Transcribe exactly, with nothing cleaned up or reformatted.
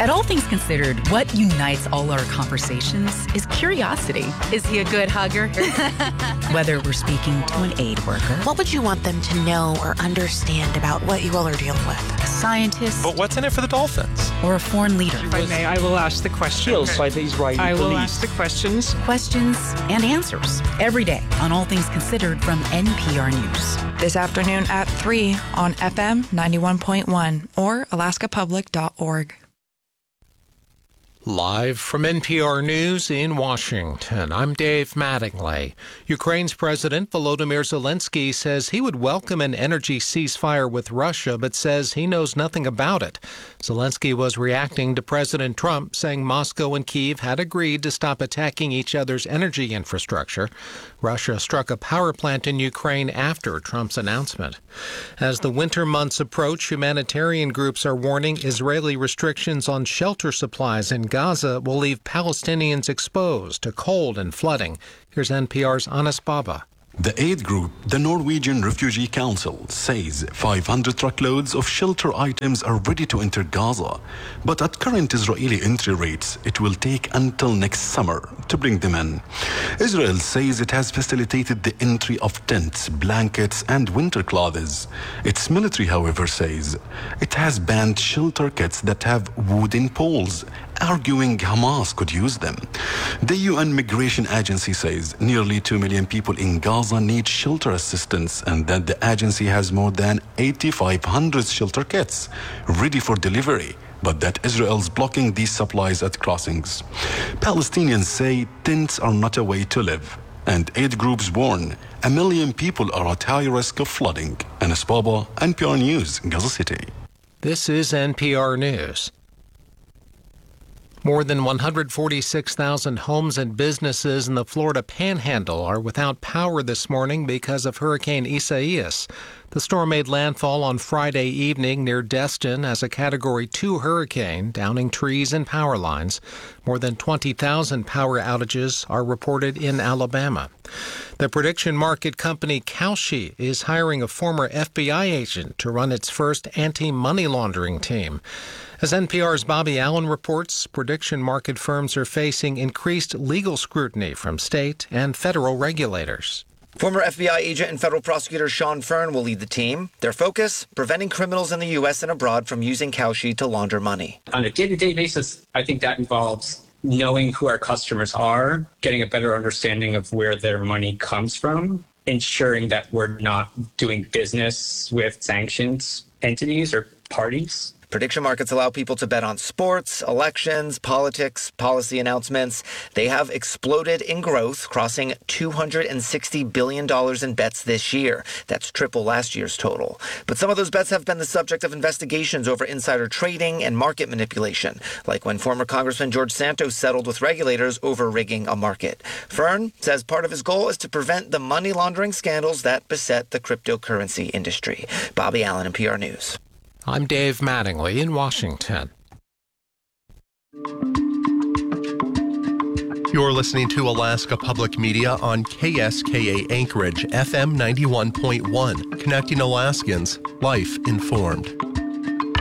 At All Things Considered, what unites all our conversations is curiosity. Is he a good hugger? Whether we're speaking to an aid worker. What would you want them to know or understand about what you all are dealing with? A scientist. But what's in it for the Dolphins? Or a foreign leader. If I may, I will ask the question. Killed by the Israeli I will police. ask the questions. Questions and answers. Every day on All Things Considered from N P R News. This afternoon at three on F M ninety-one point one or alaska public dot org. Live from N P R News in Washington, I'm Dave Mattingly. Ukraine's President Volodymyr Zelensky says he would welcome an energy ceasefire with Russia, but says he knows nothing about it. Zelensky was reacting to President Trump, saying Moscow and Kyiv had agreed to stop attacking each other's energy infrastructure. Russia struck a power plant in Ukraine after Trump's announcement. As the winter months approach, humanitarian groups are warning Israeli restrictions on shelter supplies in Gaza will leave Palestinians exposed to cold and flooding. Here's N P R's Anas Baba. The aid group, the Norwegian Refugee Council, says five hundred truckloads of shelter items are ready to enter Gaza. But at current Israeli entry rates, it will take until next summer to bring them in. Israel says it has facilitated the entry of tents, blankets, and winter clothes. Its military, however, says it has banned shelter kits that have wooden poles, arguing Hamas could use them. The U N Migration Agency says nearly two million people in Gaza need shelter assistance and that the agency has more than eighty-five hundred shelter kits ready for delivery, but that Israel's blocking these supplies at crossings. Palestinians say tents are not a way to live, and aid groups warn a million people are at high risk of flooding. Anas Baba, N P R News, Gaza City. This is N P R News. More than one hundred forty-six thousand homes and businesses in the Florida Panhandle are without power this morning because of Hurricane Isaias. The storm made landfall on Friday evening near Destin as a Category two hurricane, downing trees and power lines. More than twenty thousand power outages are reported in Alabama. The prediction market company Kalshi is hiring a former F B I agent to run its first anti-money laundering team. As N P R's Bobby Allen reports, prediction market firms are facing increased legal scrutiny from state and federal regulators. Former F B I agent and federal prosecutor Sean Fern will lead the team. Their focus, preventing criminals in the U S and abroad from using Kalshi to launder money. On a day-to-day basis, I think that involves knowing who our customers are, getting a better understanding of where their money comes from, ensuring that we're not doing business with sanctions entities or parties. Prediction markets allow people to bet on sports, elections, politics, policy announcements. They have exploded in growth, crossing two hundred sixty billion dollars in bets this year. That's triple last year's total. But some of those bets have been the subject of investigations over insider trading and market manipulation, like when former Congressman George Santos settled with regulators over rigging a market. Fern says part of his goal is to prevent the money laundering scandals that beset the cryptocurrency industry. Bobby Allen, N P R News. I'm Dave Mattingly in Washington. You're listening to Alaska Public Media on K S K A Anchorage, F M ninety-one point one, connecting Alaskans, life informed.